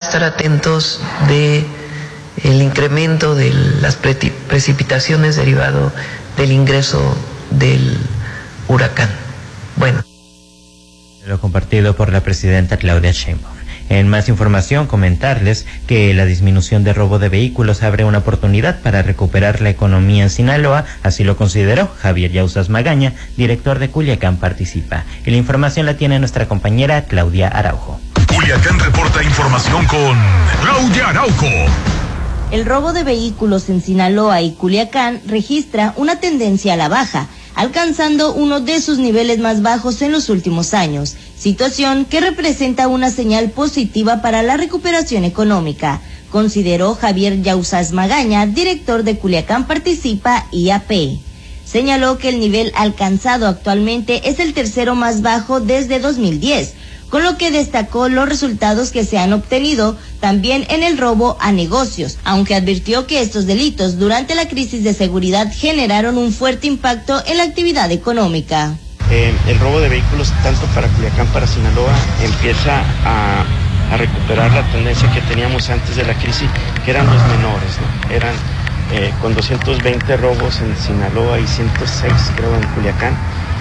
estar atentos de el incremento de las precipitaciones derivado del ingreso del huracán. Bueno. Lo compartido por la presidenta Claudia Sheinbaum. En más información, comentarles que la disminución de robo de vehículos abre una oportunidad para recuperar la economía en Sinaloa, así lo consideró Javier Yauzas Magaña, director de Culiacán Participa. Y la información la tiene nuestra compañera Claudia Araujo. Culiacán reporta información con Claudia Araujo. El robo de vehículos en Sinaloa y Culiacán registra una tendencia a la baja, alcanzando uno de sus niveles más bajos en los últimos años, situación que representa una señal positiva para la recuperación económica, consideró Javier Yauzas Magaña, director de Culiacán Participa IAP. Señaló que el nivel alcanzado actualmente es el tercero más bajo desde 2010, con lo que destacó los resultados que se han obtenido también en el robo a negocios, aunque advirtió que estos delitos durante la crisis de seguridad generaron un fuerte impacto en la actividad económica. El robo de vehículos, tanto para Culiacán, para Sinaloa, empieza a recuperar la tendencia que teníamos antes de la crisis, que eran los menores, ¿no? Eran con 220 robos en Sinaloa y 106, creo, en Culiacán.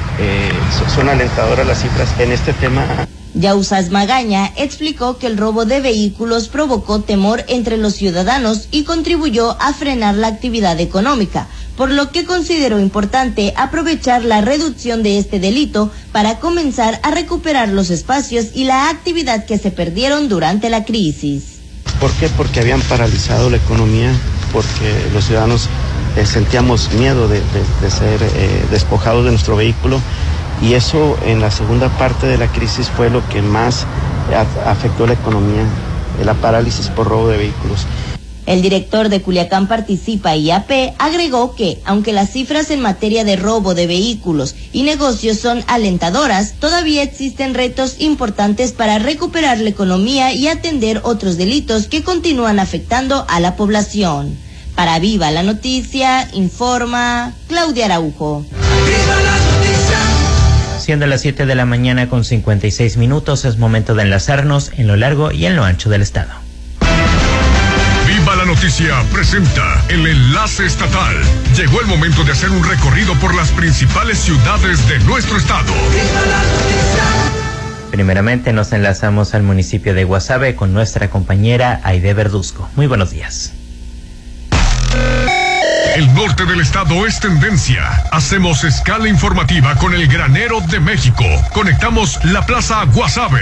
Son alentadoras las cifras en este tema. Yauzas Magaña explicó que el robo de vehículos provocó temor entre los ciudadanos y contribuyó a frenar la actividad económica, por lo que consideró importante aprovechar la reducción de este delito para comenzar a recuperar los espacios y la actividad que se perdieron durante la crisis. ¿Por qué? Porque habían paralizado la economía, porque los ciudadanos sentíamos miedo de ser despojados de nuestro vehículo. Y eso en la segunda parte de la crisis fue lo que más afectó la economía, la parálisis por robo de vehículos. El director de Culiacán Participa IAP agregó que, aunque las cifras en materia de robo de vehículos y negocios son alentadoras, todavía existen retos importantes para recuperar la economía y atender otros delitos que continúan afectando a la población. Para Viva la Noticia, informa Claudia Araujo. Siendo las 7 de la mañana con 56 minutos, es momento de enlazarnos en lo largo y en lo ancho del estado. Viva la Noticia presenta el enlace estatal. Llegó el momento de hacer un recorrido por las principales ciudades de nuestro estado. Viva la Noticia. Primeramente nos enlazamos al municipio de Guasave con nuestra compañera Aide Verduzco. Muy buenos días. El norte del estado es tendencia. Hacemos escala informativa con el granero de México. Conectamos la plaza Guasave.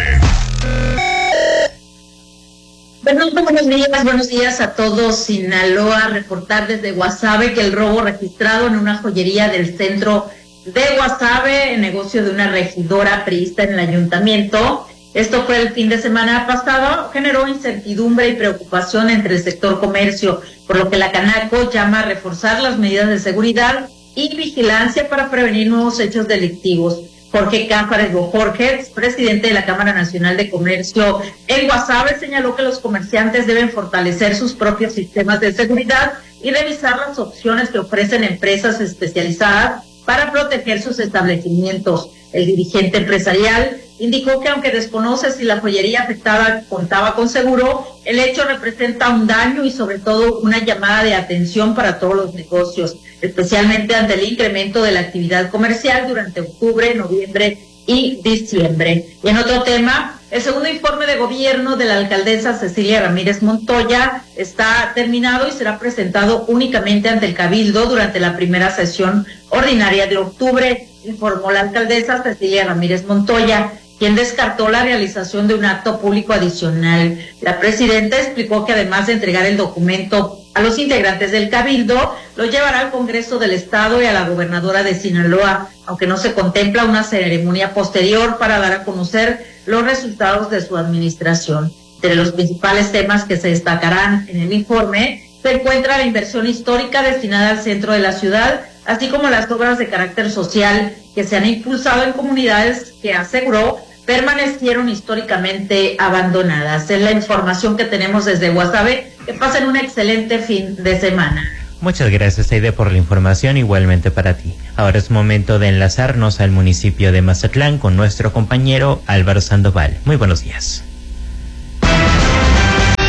Buenos días a todos. Sinaloa, reportar desde Guasave que el robo registrado en una joyería del centro de Guasave, el negocio de una regidora priista en el ayuntamiento. Esto fue el fin de semana pasado, generó incertidumbre y preocupación entre el sector comercio, por lo que la Canaco llama a reforzar las medidas de seguridad y vigilancia para prevenir nuevos hechos delictivos. Jorge Cázares Bojorges, presidente de la Cámara Nacional de Comercio en Guasave, señaló que los comerciantes deben fortalecer sus propios sistemas de seguridad y revisar las opciones que ofrecen empresas especializadas para proteger sus establecimientos. El dirigente empresarial indicó que aunque desconoce si la joyería afectada contaba con seguro, el hecho representa un daño y sobre todo una llamada de atención para todos los negocios, especialmente ante el incremento de la actividad comercial durante octubre, noviembre y diciembre. Y en otro tema, el segundo informe de gobierno de la alcaldesa Cecilia Ramírez Montoya está terminado y será presentado únicamente ante el Cabildo durante la primera sesión ordinaria de octubre, informó la alcaldesa Cecilia Ramírez Montoya, quien descartó la realización de un acto público adicional. La presidenta explicó que además de entregar el documento a los integrantes del Cabildo, lo llevará al Congreso del Estado y a la gobernadora de Sinaloa, aunque no se contempla una ceremonia posterior para dar a conocer los resultados de su administración. Entre los principales temas que se destacarán en el informe se encuentra la inversión histórica destinada al centro de la ciudad, así como las obras de carácter social que se han impulsado en comunidades que aseguró permanecieron históricamente abandonadas. Es la información que tenemos desde Guasave. Que pasen un excelente fin de semana. Muchas gracias, Aide, por la información, igualmente para ti. Ahora es momento de enlazarnos al municipio de Mazatlán con nuestro compañero Álvaro Sandoval. Muy buenos días.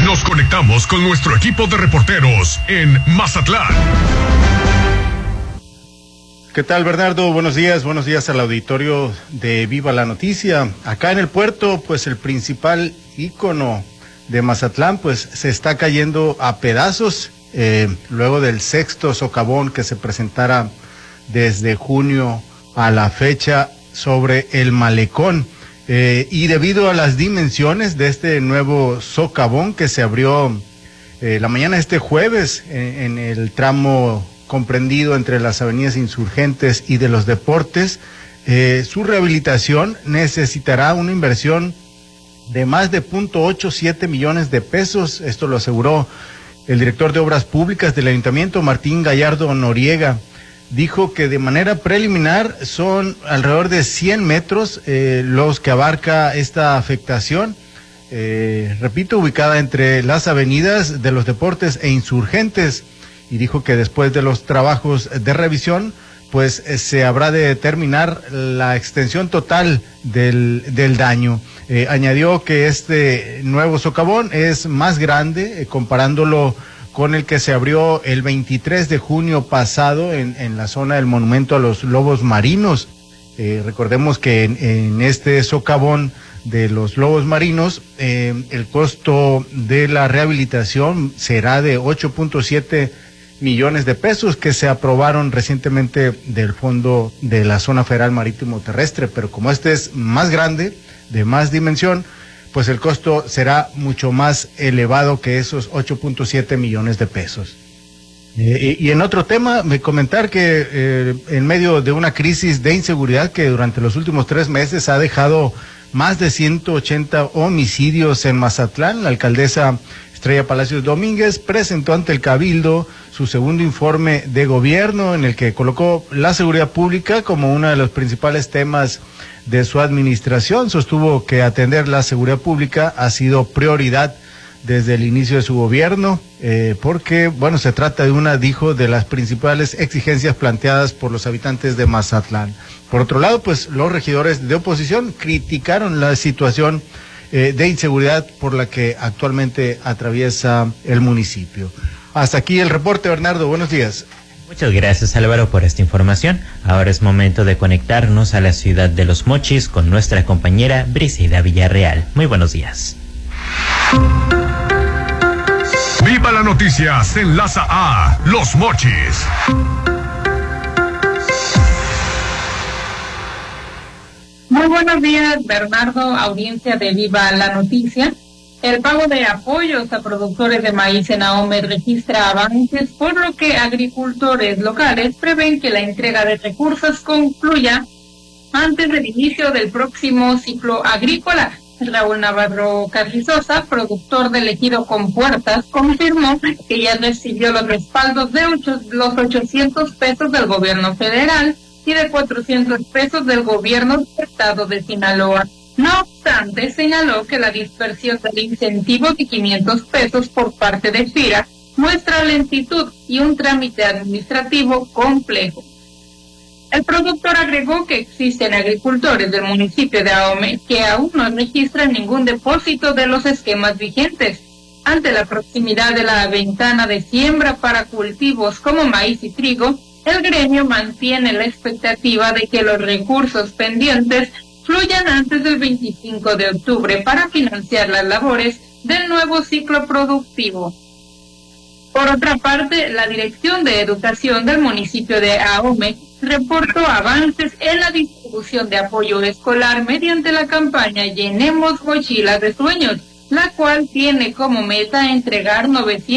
Regresamos con nuestro equipo de reporteros en Mazatlán. ¿Qué tal, Bernardo? Buenos días al auditorio de Viva la Noticia. Acá en el puerto, pues el principal ícono de Mazatlán, pues se está cayendo a pedazos, luego del 6º socavón que se presentara desde junio a la fecha sobre el malecón. Y debido a las dimensiones de este nuevo socavón que se abrió la mañana de este jueves en el tramo comprendido entre las avenidas Insurgentes y de los Deportes, su rehabilitación necesitará una inversión de más de 0.87 millones de pesos. Esto lo aseguró el director de Obras Públicas del Ayuntamiento, Martín Gallardo Noriega. Dijo que de manera preliminar son alrededor de 100 metros los que abarca esta afectación, repito, ubicada entre las avenidas de los Deportes e Insurgentes, y dijo que después de los trabajos de revisión, pues se habrá de determinar la extensión total del daño. Añadió que este nuevo socavón es más grande, comparándolo con el que se abrió el 23 de junio pasado en la zona del Monumento a los Lobos Marinos. Recordemos que en este socavón de los Lobos Marinos, el costo de la rehabilitación será de 8.7 millones de pesos que se aprobaron recientemente del Fondo de la Zona Federal Marítimo Terrestre, pero como este es más grande, de más dimensión, pues el costo será mucho más elevado que esos 8.7 millones de pesos. Y en otro tema, me comentar que en medio de una crisis de inseguridad que durante los últimos 3 meses ha dejado más de 180 homicidios en Mazatlán, la alcaldesa Estrella Palacios Domínguez presentó ante el Cabildo su segundo informe de gobierno, en el que colocó la seguridad pública como uno de los principales temas de su administración. Sostuvo que atender la seguridad pública ha sido prioridad desde el inicio de su gobierno, porque, bueno, se trata de una, dijo, de las principales exigencias planteadas por los habitantes de Mazatlán. Por otro lado, pues los regidores de oposición criticaron la situación de inseguridad por la que actualmente atraviesa el municipio. Hasta aquí el reporte, Bernardo. Buenos días. Muchas gracias, Álvaro, por esta información. Ahora es momento de conectarnos a la ciudad de Los Mochis con nuestra compañera Briseida Villarreal. Muy buenos días. Viva la Noticia se enlaza a Los Mochis. Muy buenos días, Bernardo, audiencia de Viva la Noticia. El pago de apoyos a productores de maíz en Ahome registra avances, por lo que agricultores locales prevén que la entrega de recursos concluya antes del inicio del próximo ciclo agrícola. Raúl Navarro Carrizosa, productor del ejido Compuertas, confirmó que ya recibió los respaldos de los 800 pesos del gobierno federal y de 400 pesos del gobierno del estado de Sinaloa. No obstante, señaló que la dispersión del incentivo de 500 pesos por parte de FIRA muestra lentitud y un trámite administrativo complejo. El productor agregó que existen agricultores del municipio de Ahome que aún no registran ningún depósito de los esquemas vigentes. Ante la proximidad de la ventana de siembra para cultivos como maíz y trigo, el gremio mantiene la expectativa de que los recursos pendientes fluyan antes del 25 de octubre para financiar las labores del nuevo ciclo productivo. Por otra parte, la Dirección de Educación del municipio de Ahome reportó avances en la distribución de apoyo escolar mediante la campaña Llenemos Mochilas de Sueños, la cual tiene como meta entregar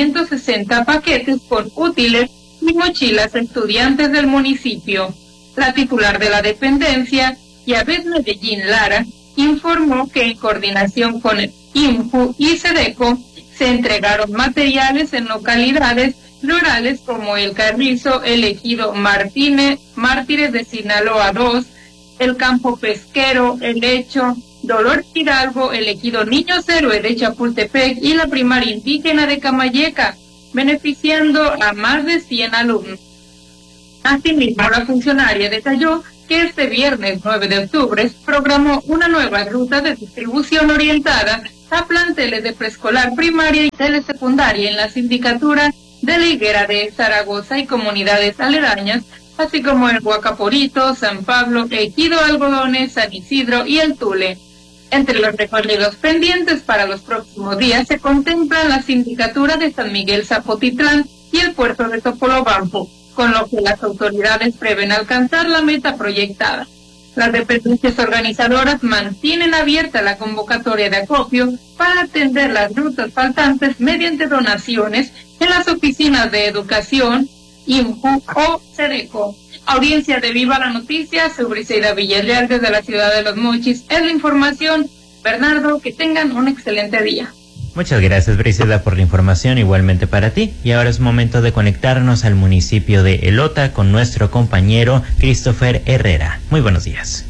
960 paquetes con útiles y mochilas a estudiantes del municipio. La titular de la dependencia, Yabet Medellín Lara, informó que en coordinación con el INPU y SEDECO se entregaron materiales en localidades rurales como El Carrizo, el ejido Mártires de Sinaloa 2, el Campo Pesquero, el Hecho, Dolor Hidalgo, el ejido Niños Héroe de Chapultepec y la primaria indígena de Camayeca, beneficiando a más de 100 alumnos. Asimismo, la funcionaria detalló que este viernes 9 de octubre programó una nueva ruta de distribución orientada a planteles de preescolar, primaria y telesecundaria en la sindicatura de la Higuera de Zaragoza y comunidades aledañas, así como el Huacaporito, San Pablo, Ejido Algodones, San Isidro y el Tule. Entre los recorridos pendientes para los próximos días se contemplan la sindicatura de San Miguel Zapotitlán y el puerto de Topolobampo, con lo que las autoridades prevén alcanzar la meta proyectada. Las dependencias organizadoras mantienen abierta la convocatoria de acopio para atender las rutas faltantes mediante donaciones en las oficinas de educación, INPU o SEDECO. Audiencia de Viva la Noticia, sobre Briseida Villarreal desde la ciudad de Los Mochis. Es la información. Bernardo, que tengan un excelente día. Muchas gracias, Briseida, por la información, igualmente para ti. Y ahora es momento de conectarnos al municipio de Elota con nuestro compañero Christopher Herrera. Muy buenos días.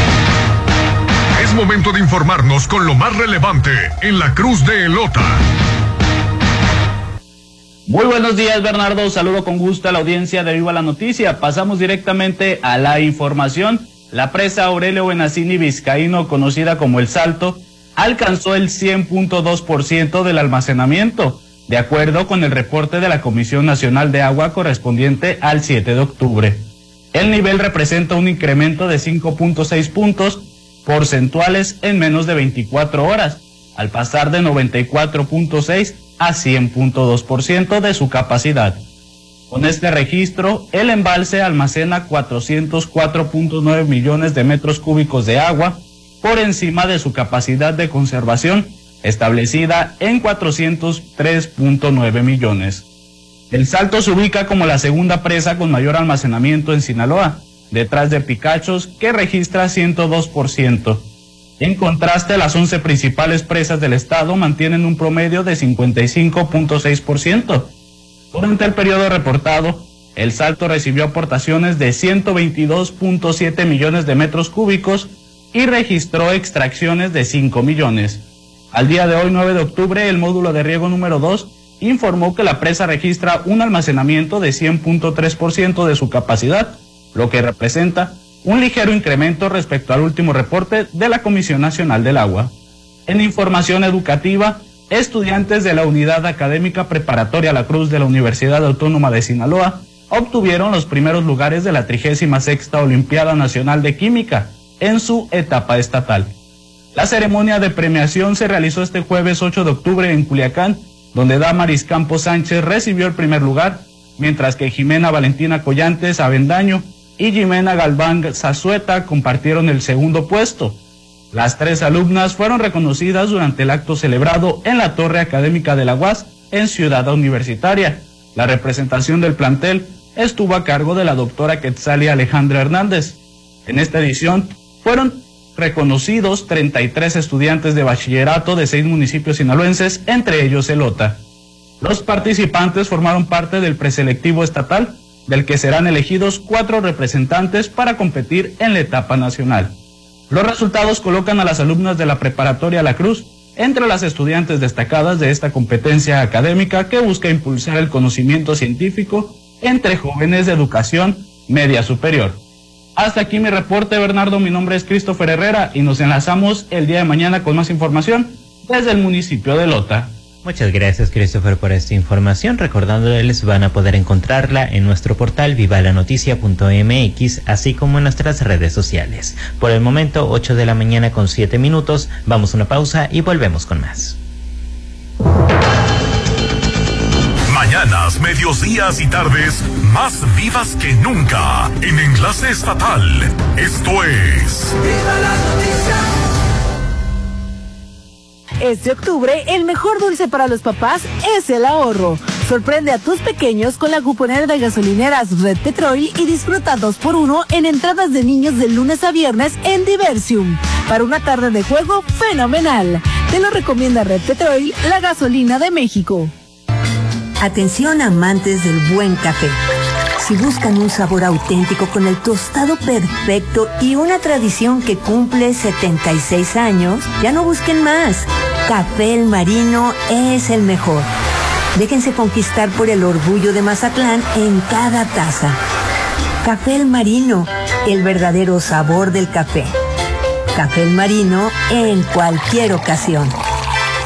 Es momento de informarnos con lo más relevante en la Cruz de Elota. Muy buenos días, Bernardo. Saludo con gusto a la audiencia de Viva la Noticia. Pasamos directamente a la información. La presa Aurelio Benacini Vizcaíno, conocida como El Salto, alcanzó el 100.2% del almacenamiento, de acuerdo con el reporte de la Comisión Nacional de Agua correspondiente al 7 de octubre. El nivel representa un incremento de 5.6 puntos porcentuales en menos de 24 horas, al pasar de 94.6 a 100.2% de su capacidad. Con este registro, el embalse almacena 404.9 millones de metros cúbicos de agua, por encima de su capacidad de conservación, establecida en 403.9 millones. El Salto se ubica como la segunda presa con mayor almacenamiento en Sinaloa, detrás de Picachos, que registra 102%. En contraste, las 11 principales presas del estado mantienen un promedio de 55.6%. Durante el periodo reportado, El Salto recibió aportaciones de 122.7 millones de metros cúbicos y registró extracciones de 5 millones. Al día de hoy, 9 de octubre, el módulo de riego número 2 informó que la presa registra un almacenamiento de 100.3% de su capacidad, lo que representa un ligero incremento respecto al último reporte de la Comisión Nacional del Agua. En información educativa, estudiantes de la Unidad Académica Preparatoria La Cruz de la Universidad Autónoma de Sinaloa obtuvieron los primeros lugares de la 36ª Olimpiada Nacional de Química en su etapa estatal. La ceremonia de premiación se realizó este jueves 8 de octubre en Culiacán, donde Damaris Campos Sánchez recibió el primer lugar, mientras que Jimena Valentina Collantes Avendaño y Jimena Galván Zazueta compartieron el segundo puesto. Las tres alumnas fueron reconocidas durante el acto celebrado en la Torre Académica de la UAS en Ciudad Universitaria. La representación del plantel estuvo a cargo de la doctora Quetzalia Alejandra Hernández. En esta edición fueron reconocidos 33 estudiantes de bachillerato de 6 municipios sinaloenses, entre ellos Elota. Los participantes formaron parte del preselectivo estatal, del que serán elegidos 4 representantes para competir en la etapa nacional. Los resultados colocan a las alumnas de la preparatoria La Cruz entre las estudiantes destacadas de esta competencia académica que busca impulsar el conocimiento científico entre jóvenes de educación media superior. Hasta aquí mi reporte, Bernardo. Mi nombre es Christopher Herrera y nos enlazamos el día de mañana con más información desde el municipio de Elota. Muchas gracias, Christopher, por esta información. Recordándoles, van a poder encontrarla en nuestro portal vivalanoticia.mx, así como en nuestras redes sociales. Por el momento, 8 de la mañana con 7 minutos. Vamos a una pausa y volvemos con más. Mañanas, medios días y tardes más vivas que nunca en Enlace Estatal. Esto es Viva la Noticia. Este octubre, el mejor dulce para los papás es el ahorro. Sorprende a tus pequeños con la cuponera de gasolineras Red Petrol y disfruta 2x1 en entradas de niños de lunes a viernes en Diversium. Para una tarde de juego fenomenal. Te lo recomienda Red Petrol, la gasolina de México. Atención amantes del buen café. Si buscan un sabor auténtico con el tostado perfecto y una tradición que cumple 76 años, ya no busquen más. Café El Marino es el mejor. Déjense conquistar por el orgullo de Mazatlán en cada taza. Café El Marino, el verdadero sabor del café. Café El Marino en cualquier ocasión.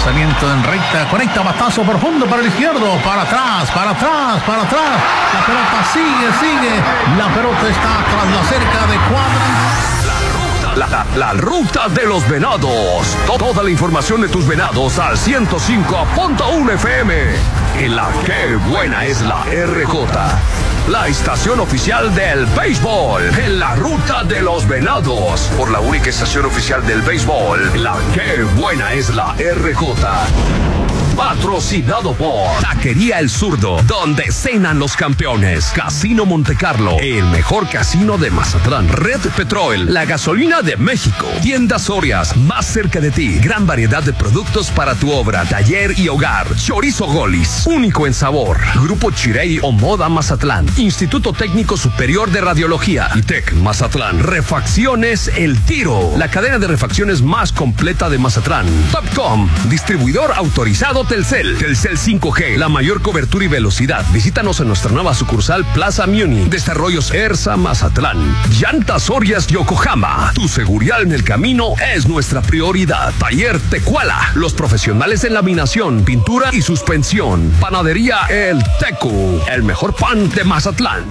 Lanzamiento en recta, conecta batazo profundo para el izquierdo, para atrás. La pelota sigue. La pelota está tras la cerca de cuadra. La ruta de los venados. Toda la información de tus venados al 105.1 FM. En la que buena es la RJ. La estación oficial del béisbol. En la ruta de los venados. Por la única estación oficial del béisbol. La que buena es la RJ. Patrocinado por Taquería El Zurdo, donde cenan los campeones. Casino Monte Carlo, el mejor casino de Mazatlán. Red Petrol, la gasolina de México. Tiendas Sorias, más cerca de ti. Gran variedad de productos para tu obra, taller y hogar. Chorizo Golis, único en sabor. Grupo Chirey o Moda Mazatlán. Instituto Técnico Superior de Radiología. ITEC Mazatlán. Refacciones El Tiro, la cadena de refacciones más completa de Mazatlán. Topcom, distribuidor autorizado Telcel. Telcel 5G, la mayor cobertura y velocidad. Visítanos en nuestra nueva sucursal Plaza Muni. Desarrollos Ersa Mazatlán. Llantas Sorias Yokohama. Tu seguridad en el camino es nuestra prioridad. Taller Tecuala, los profesionales en laminación, pintura y suspensión. Panadería El Tecu, el mejor pan de Mazatlán.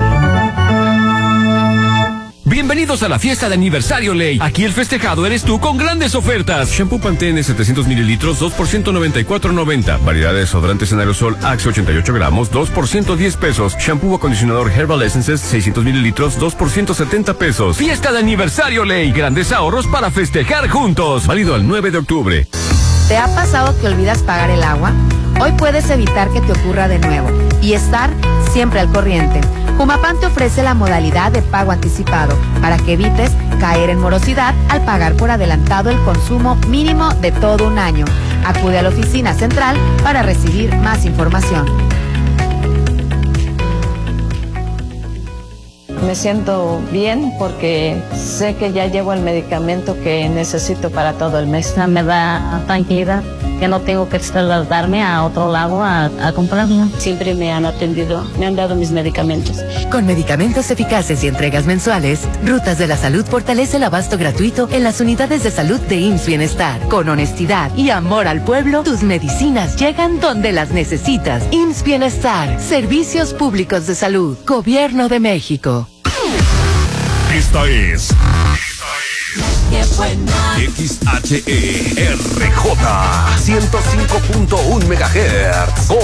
Bienvenidos a la fiesta de aniversario Ley. Aquí el festejado eres tú con grandes ofertas. Shampoo Pantene 700 mililitros, 2 por $194.90. Variedad de desodorantes en aerosol Axe 88 gramos, 2 por $110. Shampoo acondicionador Herbal Essences 600 mililitros, 2 por $170. Fiesta de aniversario Ley. Grandes ahorros para festejar juntos. Válido al 9 de octubre. ¿Te ha pasado que olvidas pagar el agua? Hoy puedes evitar que te ocurra de nuevo y estar siempre al corriente. Humapan te ofrece la modalidad de pago anticipado para que evites caer en morosidad al pagar por adelantado el consumo mínimo de todo un año. Acude a la oficina central para recibir más información. Me siento bien porque sé que ya llevo el medicamento que necesito para todo el mes. Me da tranquilidad que no tengo que trasladarme a otro lado a comprarlo. Siempre me han atendido, me han dado mis medicamentos. Con medicamentos eficaces y entregas mensuales, Rutas de la Salud fortalece el abasto gratuito en las unidades de salud de IMSS Bienestar. Con honestidad y amor al pueblo, tus medicinas llegan donde las necesitas. IMSS Bienestar, Servicios Públicos de Salud, Gobierno de México. Esta es XHERJ 105.1 MHz.